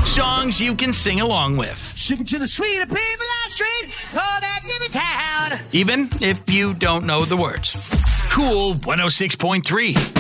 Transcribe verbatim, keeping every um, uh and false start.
Songs you can sing along with. Ship it to the sweet people off street. Oh, that give me town. Even if you don't know the words. Cool one oh six point three.